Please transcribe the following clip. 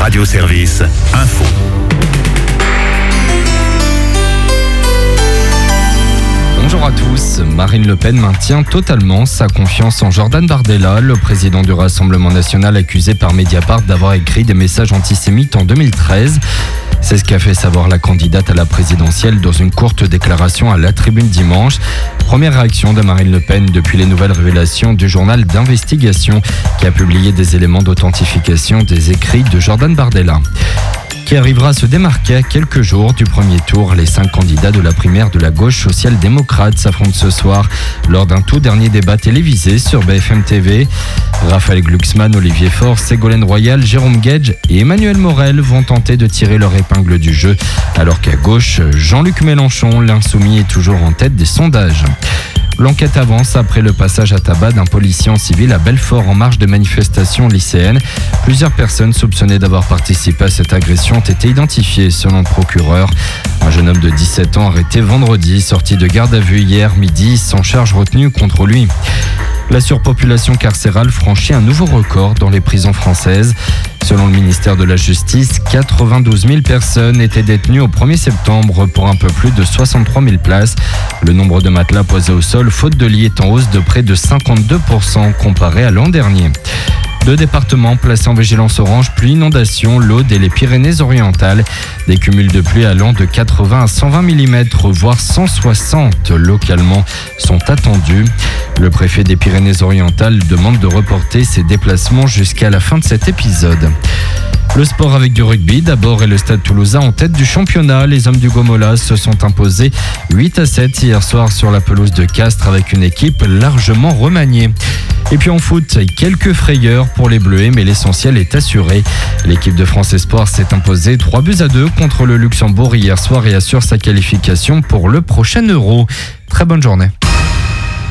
Radio Service, info. Bonjour à tous. Marine Le Pen maintient totalement sa confiance en Jordan Bardella, le président du Rassemblement national accusé par Mediapart d'avoir écrit des messages antisémites en 2013. C'est ce qu'a fait savoir la candidate à la présidentielle dans une courte déclaration à La Tribune dimanche. Première réaction de Marine Le Pen depuis les nouvelles révélations du journal d'investigation qui a publié des éléments d'authentification des écrits de Jordan Bardella, qui arrivera à se démarquer à quelques jours du premier tour. Les 5 candidats de la primaire de la gauche social-démocrate s'affrontent ce soir lors d'un tout dernier débat télévisé sur BFM TV. Raphaël Glucksmann, Olivier Faure, Ségolène Royal, Jérôme Guedj et Emmanuel Morel vont tenter de tirer leur épingle du jeu, alors qu'à gauche, Jean-Luc Mélenchon, l'insoumis, est toujours en tête des sondages. L'enquête avance après le passage à tabac d'un policier en civil à Belfort en marge de manifestations lycéennes. Plusieurs personnes soupçonnées d'avoir participé à cette agression ont été identifiées selon le procureur. Un jeune homme de 17 ans arrêté vendredi, sorti de garde à vue hier midi sans charge retenue contre lui. La surpopulation carcérale franchit un nouveau record dans les prisons françaises. Selon le ministère de la Justice, 92 000 personnes étaient détenues au 1er septembre pour un peu plus de 63 000 places. Le nombre de matelas posés au sol, faute de lit, est en hausse de près de 52% comparé à l'an dernier. 2 départements placés en vigilance orange, pluie, inondation, l'Aude et les Pyrénées-Orientales. Des cumuls de pluie allant de 80 à 120 mm, voire 160 localement, sont attendus. Le préfet des Pyrénées-Orientales demande de reporter ses déplacements jusqu'à la fin de cet épisode. Le sport avec du rugby, d'abord, et le Stade Toulousain en tête du championnat. Les hommes du Gomolas se sont imposés 8-7 hier soir sur la pelouse de Castres avec une équipe largement remaniée. Et puis en foot, quelques frayeurs pour les Bleus, mais l'essentiel est assuré. L'équipe de France Espoir s'est imposée 3-2 contre le Luxembourg hier soir et assure sa qualification pour le prochain Euro. Très bonne journée.